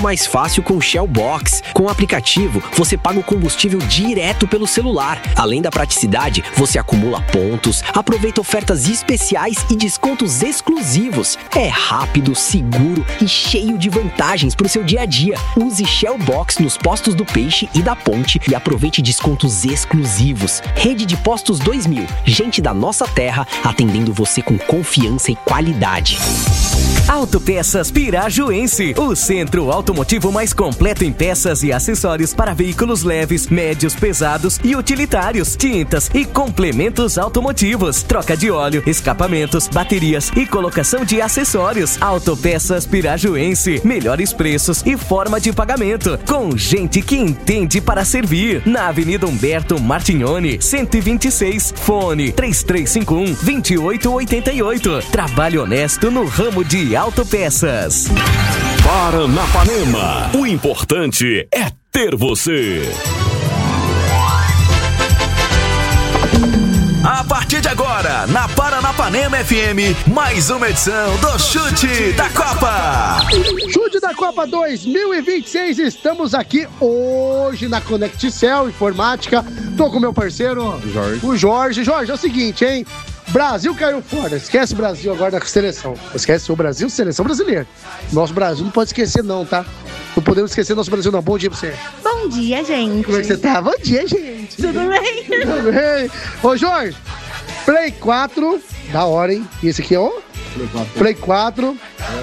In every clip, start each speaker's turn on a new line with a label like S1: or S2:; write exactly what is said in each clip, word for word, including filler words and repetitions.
S1: mais fácil com o Shell Box. Com o aplicativo, você paga o combustível direto pelo celular. Além da praticidade, você acumula pontos, aproveita ofertas especiais e descontos exclusivos. É rápido, seguro e cheio de vantagens para o seu dia a dia. Use Shell Box nos postos do Peixe e da Ponte e aproveite descontos exclusivos. Rede de Postos dois mil. Gente da nossa terra atendendo você com confiança e qualidade.
S2: Autopeças Pirajuense, o centro automotivo mais completo em peças e acessórios para veículos leves, médios, pesados e utilitários, tintas e complementos automotivos, troca de óleo, escapamentos, baterias e colocação de acessórios. Autopeças Pirajuense, melhores preços e forma de pagamento, com gente que entende para servir. Na Avenida Humberto Martignoni, cento e vinte e seis, fone três três cinco um, dois oito oito oito. Trabalho honesto no ramo de autopeças.
S3: Paranapanema, o importante é ter você. A partir de agora, na Paranapanema F M, mais uma edição do Chute da Copa.
S4: Chute da Copa dois mil e vinte e seis, estamos aqui hoje na Conecticel Informática. Tô com meu parceiro, Jorge. o Jorge. Jorge, é o seguinte, hein? Brasil caiu fora, esquece o Brasil agora da seleção. Esquece o Brasil, seleção brasileira. Nosso Brasil não pode esquecer não, tá? Não podemos esquecer nosso Brasil não. Bom dia pra você.
S5: Bom dia, gente.
S4: Como é que você tá? Bom dia, gente.
S5: Tudo bem?
S4: Tudo bem. Ô, Jorge, Play quatro, da hora, hein? E esse aqui é o? Play quatro,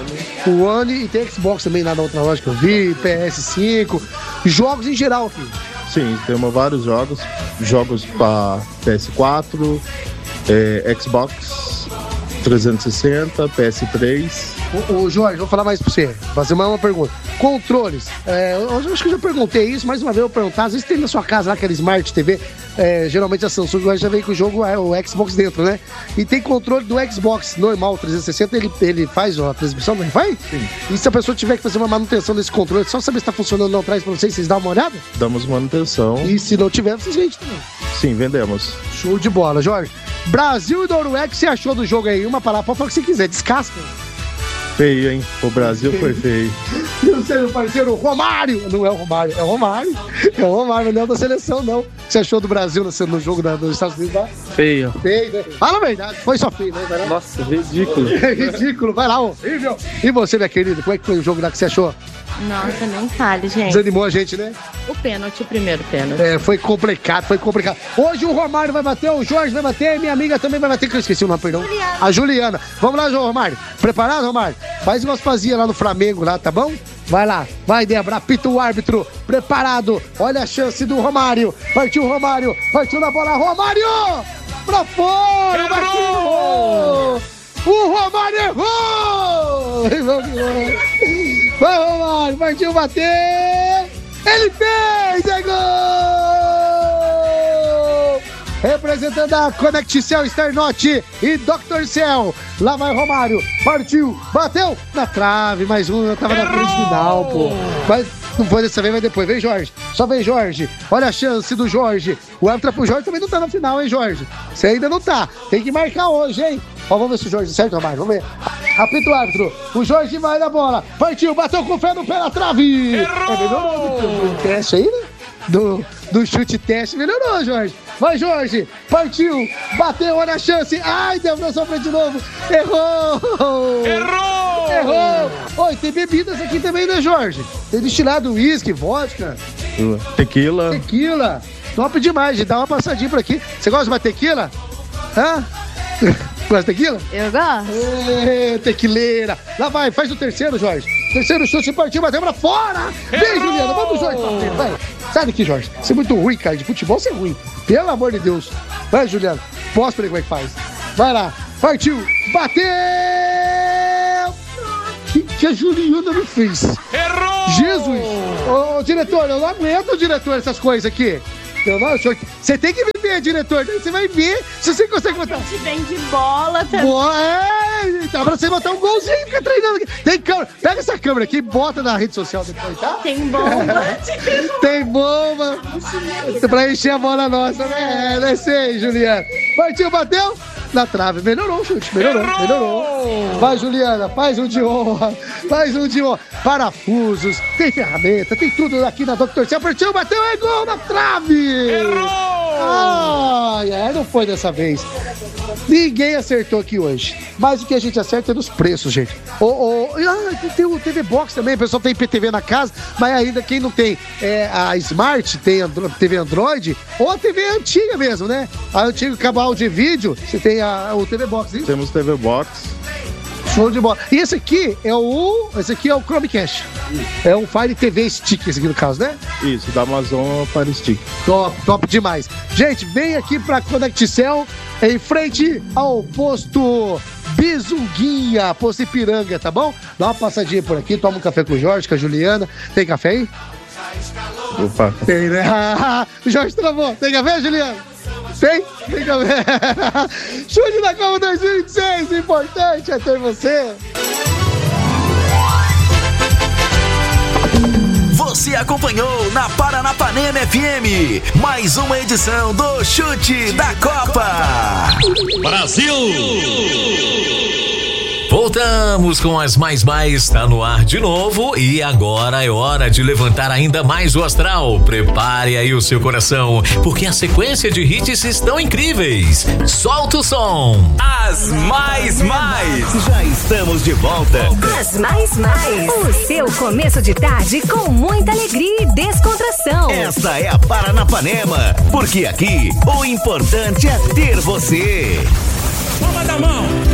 S4: o One, e tem Xbox também lá na outra loja que eu vi, P S cinco, jogos em geral, filho.
S6: Sim, temos vários jogos, jogos para P S quatro, é, Xbox trezentos e sessenta, P S três.
S4: Ô, ô Jorge, vou falar mais pra você, fazer mais uma pergunta. Controles, é, eu acho que eu já perguntei isso, mais uma vez eu vou perguntar, às vezes tem na sua casa lá aquela Smart T V, é, geralmente a Samsung já vem com o jogo, é, o Xbox dentro, né? E tem controle do Xbox normal, trezentos e sessenta, ele, ele faz ó, a transmissão, não faz?
S6: Sim.
S4: E se a pessoa tiver que fazer uma manutenção desse controle, só saber se tá funcionando ou não, traz pra vocês, vocês dão uma olhada?
S6: Damos manutenção.
S4: E se não tiver, vocês vendem também.
S6: Sim, vendemos.
S4: Show de bola, Jorge. Brasil e Noruega, o que você achou do jogo aí? Uma palavra, pode falar o que você quiser, descasca.
S6: Feio, hein? O Brasil foi feio.
S4: E o seu parceiro, Romário? Não é o Romário, é o Romário. É o Romário, não é da seleção, não. O que você achou do Brasil no, no jogo da, dos Estados Unidos lá?
S7: Feio.
S4: Feio, né? Fala a verdade, foi só feio, né? Vai lá.
S7: Nossa, ridículo.
S4: É ridículo, vai lá, horrível. E você, minha querida, como é que foi o jogo lá que você achou?
S5: Nossa, nem fale, gente.
S4: Desanimou a gente, né?
S5: O pênalti, o primeiro pênalti.
S4: É, foi complicado, foi complicado. Hoje o Romário vai bater, o Jorge vai bater, minha amiga também vai bater, que eu esqueci o nome, perdão.
S5: Juliana.
S4: A Juliana. Vamos lá, João Romário. Preparado, Romário? Faz umas fazias lá no Flamengo, lá, tá bom? Vai lá, vai, Débora, apita o árbitro. Preparado, olha a chance do Romário. Partiu o Romário, partiu na bola, Romário! Pra fora, Marquinhos! O Romário errou! Vai, Romário, partiu bater! Ele fez! É gol! Representando a Conecticel, Sternote e doutor Cell. Lá vai Romário, partiu, bateu na trave, mais um, eu tava Errou! Na frente final, pô. Mas não foi dessa vez, vai depois. Vem, Jorge. Só vem, Jorge. Olha a chance do Jorge. O árbitro pro Jorge também não tá na final, hein, Jorge? Você ainda não tá. Tem que marcar hoje, hein? Ó, vamos ver se o Jorge acerta, Romário. Vamos ver. Apita o árbitro. O Jorge vai na bola. Partiu, bateu com o pé no pé na trave.
S7: Errou!
S4: É, melhorou do teste aí, né? Do, do chute teste. Melhorou, Jorge. Vai, Jorge. Partiu. Bateu, olha a chance. Ai, deu na sua frente de novo. Errou.
S7: Errou.
S4: Errou. Oi, tem bebidas aqui também, né, Jorge? Tem destilado, uísque, vodka.
S6: Tequila.
S4: Tequila. Top demais, gente. Dá uma passadinha por aqui. Você gosta de uma tequila? Hã? Gosta de tequila?
S5: Eu gosto.
S4: É, tequileira. Lá vai, faz o terceiro, Jorge. Terceiro chute, partiu, bateu pra fora. Vem, Juliana, vamos, Jorge. Vai. Sai daqui, Jorge. Você é muito ruim, cara. De futebol você é ruim. Pelo amor de Deus. Vai, Juliana. Mostra aí como é que faz. Vai lá. Partiu. Bateu. O que, que a Juliana me fez?
S7: Errou!
S4: Jesus. Ô, ô, diretor, eu não aguento, diretor, essas coisas aqui. Eu não, senhor, você tem que viver, diretor. Você vai ver se você consegue botar.
S5: A gente vem de bola também.
S4: Boa, é, dá pra você botar um golzinho, fica treinando aqui. Tem câmera, pega essa câmera aqui e bota na rede social depois, tá?
S5: Tem bomba.
S4: Tem bomba pra encher a bola nossa, né? É, não sei, Juliana. Partiu, bateu, na trave. Melhorou o chute, melhorou,
S7: Errou!
S4: melhorou. Vai, Juliana, faz um de honra, faz um de honra. Parafusos, tem ferramenta, tem tudo aqui na doutor Céu. Partiu, bateu, é gol na trave!
S7: Errou!
S4: Ai, é, não foi dessa vez. Ninguém acertou aqui hoje. Mas o que a gente acerta é nos preços, gente. O, o, ah, tem o T V Box também. O pessoal tem I P T V na casa, mas ainda quem não tem é, a Smart, tem Andro, T V Android, ou a T V antiga mesmo, né? A antiga canal de vídeo, você tem a, o T V Box. Isso?
S6: Temos T V Box.
S4: Show de bola. E esse aqui é o. Esse aqui é o Chromecast. É um Fire T V Stick, esse aqui no caso, né?
S6: Isso, da Amazon Fire Stick.
S4: Top, top demais. Gente, vem aqui pra ConectCell, em frente ao posto Bizunguinha, posto Ipiranga, tá bom? Dá uma passadinha por aqui, toma um café com o Jorge, com a Juliana. Tem café aí?
S6: Opa.
S4: Tem, né? O Jorge travou. Tem café, Juliana? Tem? Tem café. Chute da Copa dois mil e vinte e seis, o importante é ter você.
S3: Você acompanhou na Paranapanema F M mais uma edição do Chute da Copa.
S7: Brasil!
S8: Voltamos com as mais mais, tá no ar de novo e agora é hora de levantar ainda mais o astral. Prepare aí o seu coração, porque a sequência de hits estão incríveis. Solta o som.
S3: As mais mais.
S2: Já estamos de volta.
S9: As mais mais. O seu começo de tarde com muita alegria e descontração.
S2: Esta é a Paranapanema, porque aqui o importante é ter você.
S7: Palma da mão!